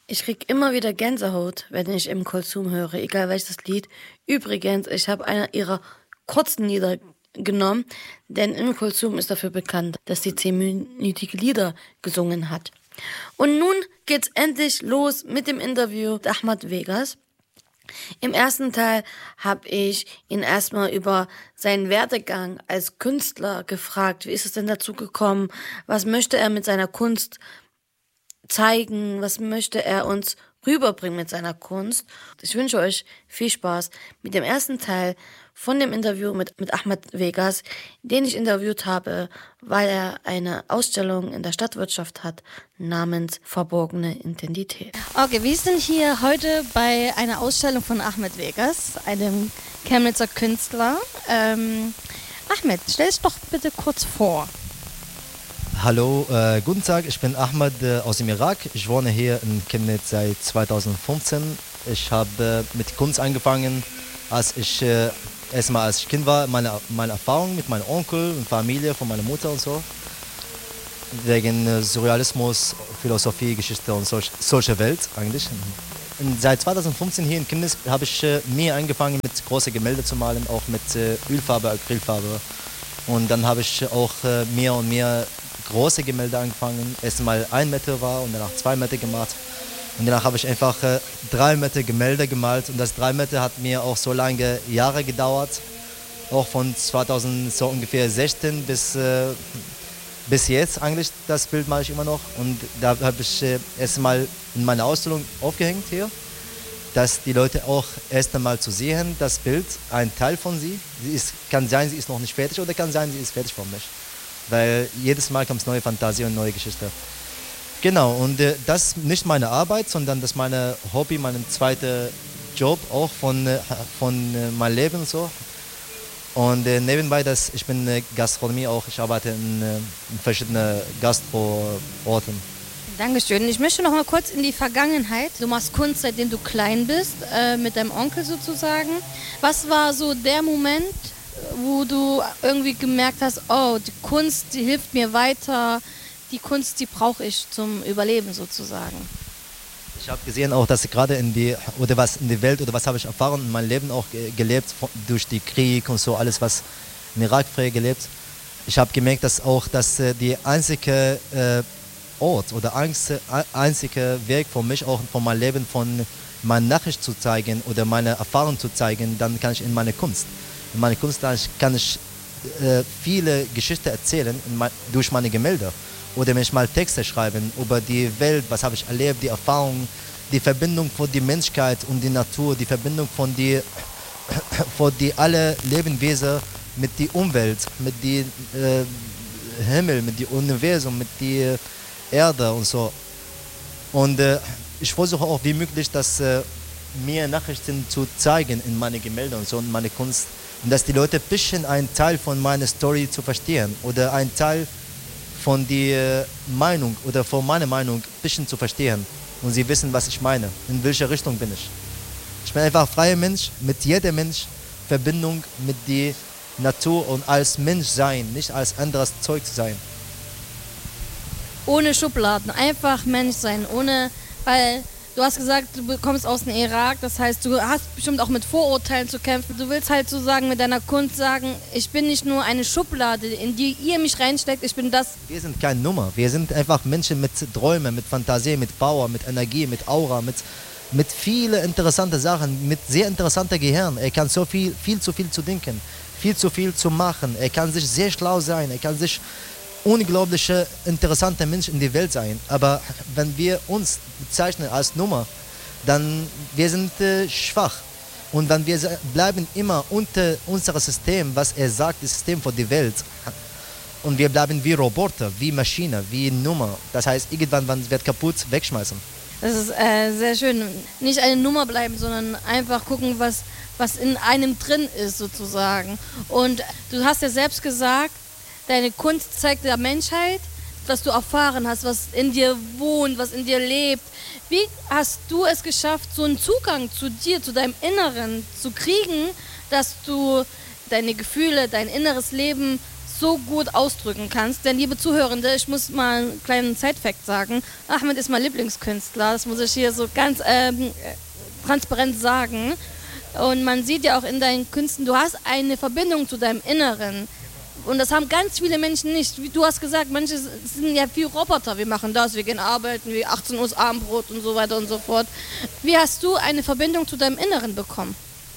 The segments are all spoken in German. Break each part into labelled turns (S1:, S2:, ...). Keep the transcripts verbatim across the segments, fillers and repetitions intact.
S1: Ich krieg immer wieder Gänsehaut, wenn ich im Kulsum höre, egal welches Lied. Übrigens, ich habe einer ihrer kurzen Lieder genommen, denn Im Kulsum ist dafür bekannt, dass sie zehnminütige Lieder gesungen hat. Und nun geht's endlich los mit dem Interview mit Ahmad Vegas. Im ersten Teil habe ich ihn erstmal über seinen Werdegang als Künstler gefragt. Wie ist es denn dazu gekommen? Was möchte er mit seiner Kunst zeigen? Was möchte er uns rüberbringen mit seiner Kunst? Ich wünsche euch viel Spaß mit dem ersten Teil von dem Interview mit, mit Ahmad Vegas, den ich interviewt habe, weil er eine Ausstellung in der Stadtwirtschaft hat namens Verborgene Intensität.
S2: Okay, wir sind hier heute bei einer Ausstellung von Ahmad Vegas, einem Chemnitzer Künstler. Ähm, Ahmed, stell dich doch bitte kurz vor.
S3: Hallo, äh, guten Tag, ich bin Ahmad äh, aus dem Irak. Ich wohne hier in Chemnitz seit zweitausendfünfzehn. Ich habe äh, mit Kunst angefangen, als ich äh, erstmal als ich Kind war, meine, meine Erfahrung mit meinem Onkel und Familie, von meiner Mutter und so. Wegen äh, Surrealismus, Philosophie, Geschichte und solch, solche Welt eigentlich. Und seit zweitausendfünfzehn hier in Chemnitz habe ich äh, mir angefangen mit großen Gemälde zu malen, auch mit äh, Ölfarbe, Acrylfarbe. Und dann habe ich auch äh, mehr und mehr große Gemälde angefangen. Erstmal ein Meter war und danach zwei Meter gemacht. Und danach habe ich einfach äh, drei Meter Gemälde gemalt. Und das drei Meter hat mir auch so lange Jahre gedauert. Auch von zweitausend so ungefähr sechzehn bis, äh, bis jetzt eigentlich. Das Bild mache ich immer noch. Und da habe ich äh, erstmal in meiner Ausstellung aufgehängt hier, dass die Leute auch erst einmal zu sehen, das Bild, ein Teil von sie. sie ist, kann sein, sie ist noch nicht fertig oder kann sein, sie ist fertig von mich. Weil jedes Mal kommt neue Fantasie und neue Geschichte. Genau, und äh, das ist nicht meine Arbeit, sondern das ist mein Hobby, mein zweiter Job auch von, äh, von äh, meinem Leben und so. Und äh, nebenbei, das, ich bin äh, Gastronomie auch, ich arbeite in, äh, in verschiedenen Gastroorten.
S2: Dankeschön. Ich möchte noch mal kurz in die Vergangenheit. Du machst Kunst, seitdem du klein bist, äh, mit deinem Onkel sozusagen. Was war so der Moment, wo du irgendwie gemerkt hast, oh, die Kunst, die hilft mir weiter, die Kunst, die brauche ich zum Überleben sozusagen?
S3: Ich habe gesehen auch, dass gerade in die, oder was in der Welt, oder was habe ich erfahren in meinem Leben auch gelebt, durch den Krieg und so, alles was im Irak früher gelebt. Ich habe gemerkt, dass auch, dass die einzige äh, Ort oder einzige Weg für mich auch von meinem Leben, von meiner Nachricht zu zeigen oder meine Erfahrung zu zeigen, dann kann ich in meine Kunst. In meiner Kunst kann ich äh, viele Geschichten erzählen mein, durch meine Gemälde. Oder wenn ich mal Texte schreibe über die Welt, was habe ich erlebt, die Erfahrung, die Verbindung von der Menschheit und der Natur, die Verbindung von die, von die alle Lebewesen mit der Umwelt, mit dem äh, Himmel, mit dem Universum, mit der Erde und so. Und äh, ich versuche auch wie möglich, dass äh, mir Nachrichten zu zeigen in meine Gemälde und so, in meine Kunst. Und dass die Leute ein bisschen einen Teil von meiner Story zu verstehen oder einen Teil von der Meinung oder von meiner Meinung ein bisschen zu verstehen. Und sie wissen, was ich meine, in welche Richtung bin ich. Ich bin einfach ein freier Mensch, mit jedem Mensch Verbindung mit der Natur und als Mensch sein, nicht als anderes Zeug sein.
S2: Ohne Schubladen, einfach Mensch sein, ohne, weil du hast gesagt, du kommst aus dem Irak, das heißt, du hast bestimmt auch mit Vorurteilen zu kämpfen. Du willst halt sozusagen mit deiner Kunst sagen, ich bin nicht nur eine Schublade, in die ihr mich reinsteckt, ich bin das.
S3: Wir sind keine Nummer, wir sind einfach Menschen mit Träumen, mit Fantasie, mit Power, mit Energie, mit Aura, mit, mit vielen interessanten Sachen, mit sehr interessanten Gehirn. Er kann so viel, viel zu viel zu denken, viel zu viel zu machen. Er kann sich sehr schlau sein, er kann sich unglaubliche, interessante Mensch in der Welt sein. Aber wenn wir uns bezeichnen als Nummer, dann wir sind äh, schwach. Und wenn wir bleiben immer unter unserem System, was er sagt, das System für die Welt, und wir bleiben wie Roboter, wie Maschine, wie Nummer. Das heißt, irgendwann wenn wird kaputt, wegschmeißen.
S2: Das ist äh, sehr schön. Nicht eine Nummer bleiben, sondern einfach gucken, was, was in einem drin ist sozusagen. Und du hast ja selbst gesagt, deine Kunst zeigt der Menschheit, was du erfahren hast, was in dir wohnt, was in dir lebt. Wie hast du es geschafft, so einen Zugang zu dir, zu deinem Inneren zu kriegen, dass du deine Gefühle, dein inneres Leben so gut ausdrücken kannst. Denn, liebe Zuhörende, ich muss mal einen kleinen Side-Fact sagen. Ahmed ist mein Lieblingskünstler, das muss ich hier so ganz ähm, transparent sagen. Und man sieht ja auch in deinen Künsten, du hast eine Verbindung zu deinem Inneren. Und das haben ganz viele Menschen nicht. Wie du hast gesagt, manche sind ja wie Roboter. Wir machen das, wir gehen arbeiten, wie achtzehn Uhr Abendbrot und so weiter und so fort. Wie hast du eine Verbindung zu deinem Inneren bekommen?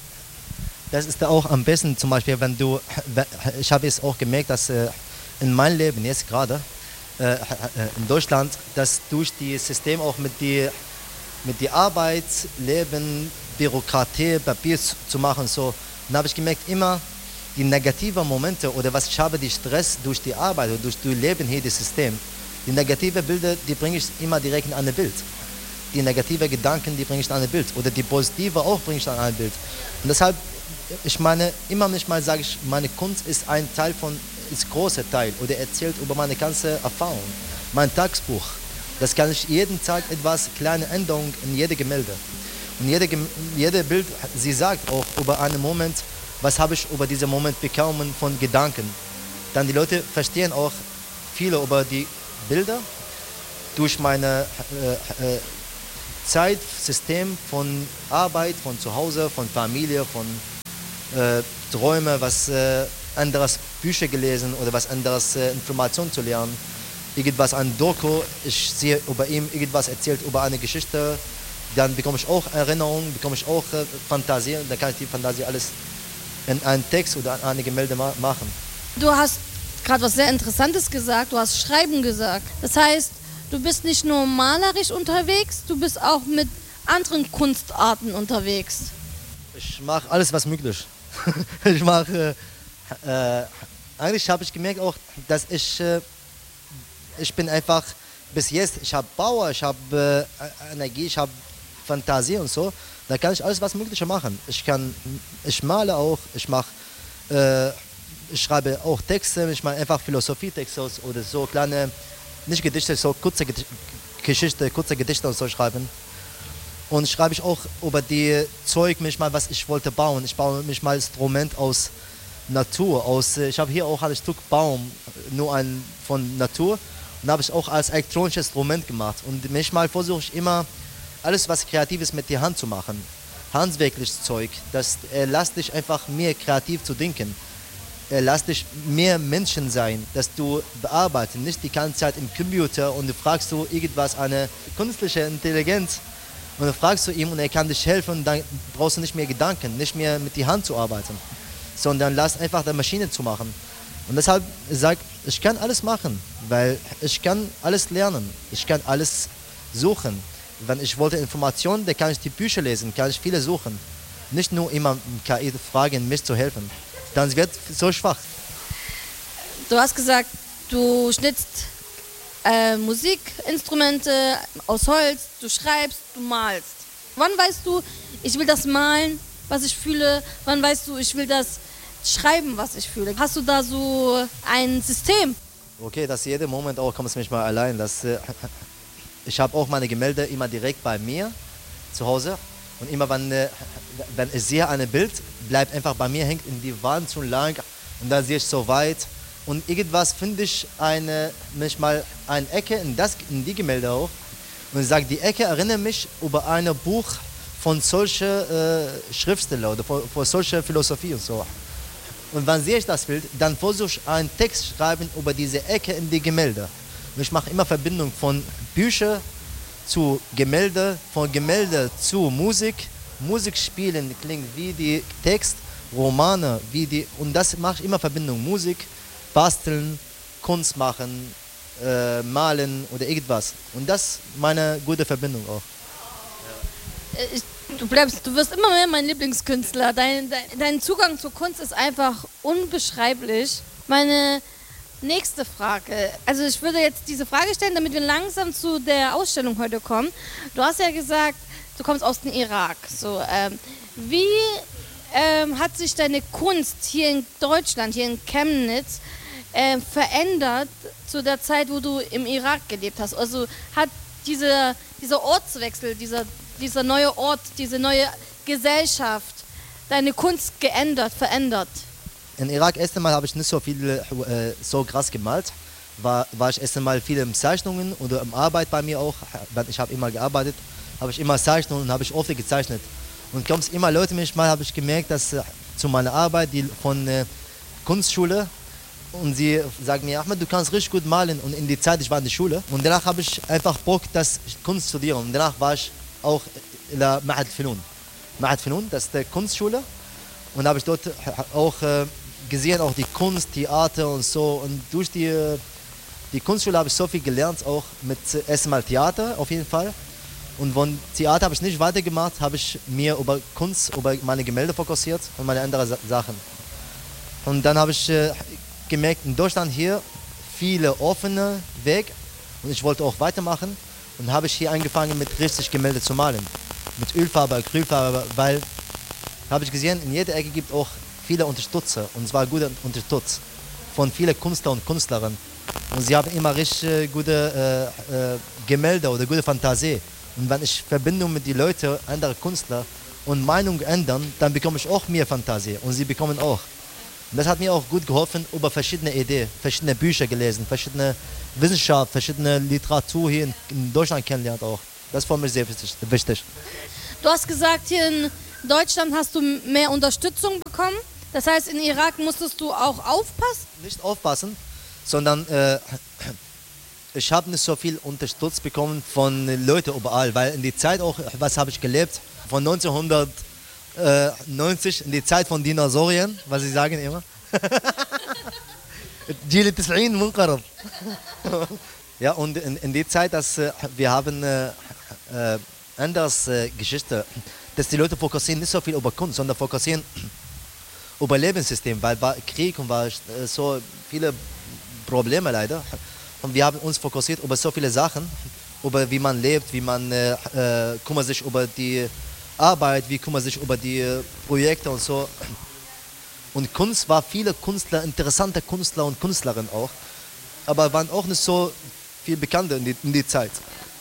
S3: Das ist auch am besten, zum Beispiel, wenn du, ich habe es auch gemerkt, dass äh, in meinem Leben jetzt gerade äh, in Deutschland, dass durch das System auch mit die, mit die Arbeit, Leben, Bürokratie, Papier zu, zu machen, so, dann habe ich gemerkt, immer die negativen Momente oder was ich habe, die Stress durch die Arbeit oder durch das Leben hier, das System, die negative Bilder, die bringe ich immer direkt in ein Bild. Die negative Gedanken, die bringe ich in ein Bild. Oder die positive auch bringe ich in ein Bild. Und deshalb, ich meine, immer nicht mal sage ich, meine Kunst ist ein Teil von, ist ein großer Teil oder erzählt über meine ganze Erfahrung. Mein Tagebuch, das kann ich jeden Tag etwas, kleine Änderungen in jede Gemälde. Und jede, jede Bild, sie sagt auch über einen Moment, was habe ich über diesen Moment bekommen von Gedanken. Dann die Leute verstehen auch viele über die Bilder durch meine äh, äh, Zeitsystem von Arbeit, von zu Hause, von Familie, von äh, Träume, was äh, anderes Bücher gelesen oder was anderes äh, Informationen zu lernen. Irgendwas an Doku, ich sehe über ihn irgendwas erzählt über eine Geschichte, dann bekomme ich auch Erinnerungen, bekomme ich auch äh, Fantasie, dann kann ich die Fantasie alles in einen Text oder in eine Gemälde ma machen.
S2: Du hast gerade was sehr Interessantes gesagt, du hast Schreiben gesagt. Das heißt, du bist nicht nur malerisch unterwegs, du bist auch mit anderen Kunstarten unterwegs.
S3: Ich mache alles, was möglich. ich mache, äh, äh, eigentlich habe ich gemerkt auch, dass ich, äh, ich bin einfach bis jetzt, ich habe Power, ich habe äh, Energie, ich habe Fantasie und so. Da kann ich alles, was Mögliche machen. Ich kann, ich male auch, ich mache, äh, ich schreibe auch Texte, ich mache einfach Philosophietexte oder so kleine, nicht Gedichte, so kurze Geschichte, kurze Gedichte und so schreiben. Und schreibe ich auch über die Zeug, mich mal, was ich wollte bauen. Ich baue mich mal Instrument aus Natur, aus, ich habe hier auch ein Stück Baum, nur ein von Natur, und habe ich auch als elektronisches Instrument gemacht. Und manchmal versuche ich immer, alles was Kreatives mit der Hand zu machen, handwerkliches Zeug, das äh, lässt dich einfach mehr kreativ zu denken, äh, lässt dich mehr Menschen sein, dass du bearbeiten, nicht die ganze Zeit im Computer und du fragst du irgendwas, eine künstliche Intelligenz und dann fragst du ihm und er kann dich helfen, dann brauchst du nicht mehr Gedanken, nicht mehr mit der Hand zu arbeiten, sondern lass einfach die Maschine zu machen. Und deshalb sag ich kann alles machen, weil ich kann alles lernen, ich kann alles suchen. Wenn ich wollte Informationen, dann kann ich die Bücher lesen, kann ich viele suchen. Nicht nur immer K I fragen, mich zu helfen. Dann wird es so schwach.
S2: Du hast gesagt, du schnitzt äh, Musikinstrumente aus Holz, du schreibst, du malst. Wann weißt du, ich will das malen, was ich fühle? Wann weißt du, ich will das schreiben, was ich fühle? Hast du da so ein System?
S3: Okay, dass jeden Moment auch kommt es mich mal allein. Dass, äh, ich habe auch meine Gemälde immer direkt bei mir zu Hause. Und immer wenn, äh, wenn ich sehe ein Bild, bleibt einfach bei mir, hängt in die Wand zu lang. Und dann sehe ich so weit. Und irgendwas finde ich eine, manchmal eine Ecke in, das, in die Gemälde auch. Und ich sage, die Ecke erinnert mich über ein Buch von solchen äh, Schriftstellern oder von, von solcher Philosophie und so. Und wenn sehe ich das Bild, dann versuche ich einen Text zu schreiben über diese Ecke in die Gemälde. Und ich mache immer Verbindung von Büchern zu Gemälde, von Gemälde zu Musik. Musik spielen klingt wie die Text, Romane, wie die, und das mache ich immer Verbindung. Musik, basteln, Kunst machen, äh, malen oder irgendwas. Und das ist meine gute Verbindung auch.
S2: Ich, du bleibst, du wirst immer mehr mein Lieblingskünstler. Dein, dein, dein Zugang zur Kunst ist einfach unbeschreiblich. Meine nächste Frage, also ich würde jetzt diese Frage stellen, damit wir langsam zu der Ausstellung heute kommen. Du hast ja gesagt, du kommst aus dem Irak. So, ähm, wie ähm, hat sich deine Kunst hier in Deutschland, hier in Chemnitz, äh, verändert zu der Zeit, wo du im Irak gelebt hast? Also hat diese, dieser Ortswechsel, dieser, dieser neue Ort, diese neue Gesellschaft deine Kunst geändert, verändert?
S3: In Irak erst einmal habe ich nicht so viel äh, so krass gemalt. War, war ich erst einmal viel in Zeichnungen oder in Arbeit bei mir auch. Ich habe immer gearbeitet, habe ich immer Zeichnungen und habe ich oft gezeichnet. Und kommt immer Leute mich mal, habe ich gemerkt, dass äh, zu meiner Arbeit, die von äh, Kunstschule, und sie sagen mir, Ahmed, du kannst richtig gut malen. Und in die Zeit, ich war in der Schule. Und danach habe ich einfach Bock, das Kunst zu studieren. Und danach war ich auch in der Ma'had Fenun. Ma'had Fenun, das ist die Kunstschule. Und habe ich dort auch äh, gesehen, auch die Kunst, Theater und so. Und durch die, die Kunstschule habe ich so viel gelernt, auch mit äh, erstmal Theater auf jeden Fall. Und von Theater habe ich nicht weitergemacht, habe ich mir über Kunst, über meine Gemälde fokussiert und meine anderen Sa- Sachen. Und dann habe ich äh, gemerkt, in Deutschland hier viele offene Wege und ich wollte auch weitermachen und habe ich hier angefangen mit richtig Gemälde zu malen. Mit Ölfarbe, Acrylfarbe, weil habe ich gesehen, in jeder Ecke gibt es auch viele Unterstützer und zwar gute Unterstützer von vielen Künstler und Künstlerinnen. Und sie haben immer richtig äh, gute äh, äh, Gemälde oder gute Fantasie. Und wenn ich Verbindung mit den Leuten, andere Künstler und Meinung ändern, dann bekomme ich auch mehr Fantasie und sie bekommen auch. Und das hat mir auch gut geholfen, über verschiedene Ideen, verschiedene Bücher gelesen, verschiedene Wissenschaft, verschiedene Literatur hier in, in Deutschland kennengelernt auch. Das ist für mich sehr wichtig.
S2: Du hast gesagt, hier in Deutschland hast du mehr Unterstützung bekommen. Das heißt, in Irak musstest du auch aufpassen?
S3: Nicht aufpassen, sondern äh, ich habe nicht so viel Unterstützung bekommen von Leuten überall, weil in die Zeit auch, was habe ich gelebt, von neunzehnhundertneunzig in die Zeit von Dinosauriern, was sie sagen immer. Jil tis'in munqarad. Ja, und in, in die Zeit, dass äh, wir haben äh, äh, anders äh, Geschichte, dass die Leute fokussieren nicht so viel über Kunst, sondern fokussieren über Lebenssystem, weil war Krieg und war äh, so viele Probleme leider. Und wir haben uns fokussiert über so viele Sachen, über wie man lebt, wie man äh, äh, kümmert sich über die Arbeit, wie kümmert sich über die äh, Projekte und so. Und Kunst war viele Künstler, interessante Künstler und Künstlerinnen auch, aber waren auch nicht so viel bekannter in die, in die Zeit.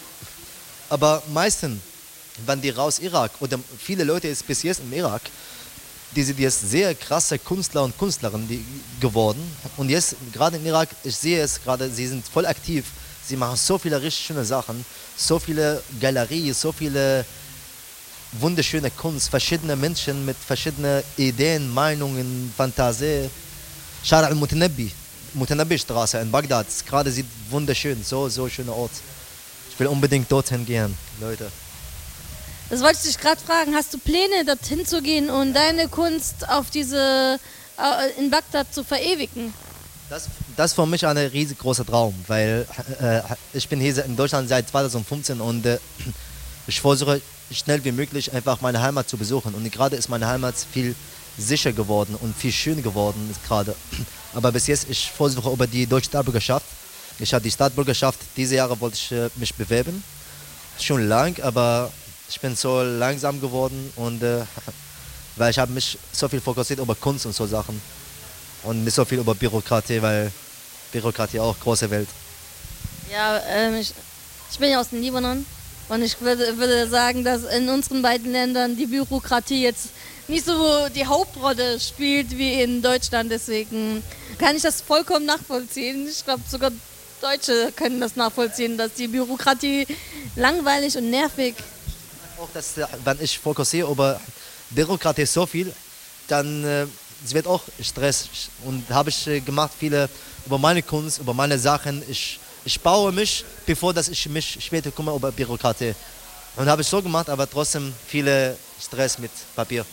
S3: Aber meistens, wenn die raus Irak oder viele Leute ist bis jetzt im Irak, die sind jetzt sehr krasse Künstler und Künstlerinnen die, geworden. Und jetzt, gerade im Irak, ich sehe es gerade, sie sind voll aktiv. Sie machen so viele richtig schöne Sachen, so viele Galerien, so viele wunderschöne Kunst, verschiedene Menschen mit verschiedenen Ideen, Meinungen, Fantasie. Shara al-Mutanabbi, Mutanabbi-Straße in Bagdad, gerade sieht wunderschön, so, so schöner Ort. Ich will unbedingt dorthin gehen, Leute.
S2: Das wollte ich dich gerade fragen. Hast du Pläne, dorthin zu gehen und deine Kunst auf diese, äh, in Bagdad zu verewigen?
S3: Das, das ist für mich ein riesengroßer Traum, weil äh, ich bin hier in Deutschland seit zweitausendfünfzehn und äh, ich versuche schnell wie möglich einfach meine Heimat zu besuchen. Und gerade ist meine Heimat viel sicher geworden und viel schöner geworden gerade. Aber bis jetzt, ich versuche über die deutsche Staatsbürgerschaft. Ich habe die Staatsbürgerschaft, diese Jahre wollte ich äh, mich bewerben. Schon lang, aber ich bin so langsam geworden und äh, weil ich habe mich so viel fokussiert über Kunst und so Sachen und nicht so viel über Bürokratie, weil Bürokratie auch große Welt.
S2: Ja, ähm, ich, ich bin ja aus dem Libanon und ich würde, würde sagen, dass in unseren beiden Ländern die Bürokratie jetzt nicht so die Hauptrolle spielt wie in Deutschland. Deswegen kann ich das vollkommen nachvollziehen. Ich glaube, sogar Deutsche können das nachvollziehen, dass die Bürokratie langweilig und nervig ist.
S3: Auch dass, wenn ich fokussiere über Bürokratie so viel, dann äh, es wird auch Stress. Und habe ich äh, gemacht viele über meine Kunst, über meine Sachen. Ich, ich baue mich, bevor dass ich mich später kümmere über Bürokratie. Und habe ich so gemacht, aber trotzdem viele Stress mit Papier.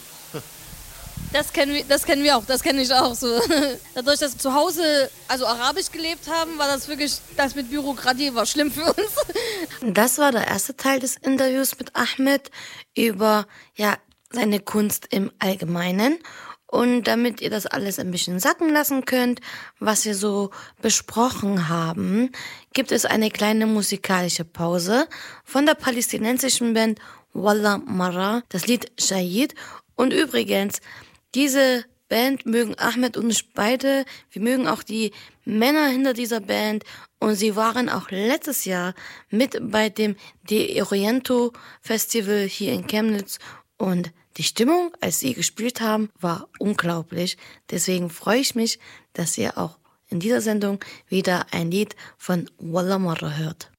S2: Das kennen wir, das kennen wir auch, das kenne ich auch so. Dadurch, dass wir zu Hause also arabisch gelebt haben, war das wirklich, das mit Bürokratie war schlimm für uns.
S1: Das war der erste Teil des Interviews mit Ahmed über ja, seine Kunst im Allgemeinen. Und damit ihr das alles ein bisschen sacken lassen könnt, was wir so besprochen haben, gibt es eine kleine musikalische Pause von der palästinensischen Band Wallah Marra, das Lied Shahid. Und übrigens, diese Band mögen Ahmed und ich beide. Wir mögen auch die Männer hinter dieser Band. Und sie waren auch letztes Jahr mit bei dem De Oriento Festival hier in Chemnitz. Und Die Stimmung, als sie gespielt haben, war unglaublich. Deswegen freue ich mich, dass ihr auch in dieser Sendung wieder ein Lied von Walla Marra hört.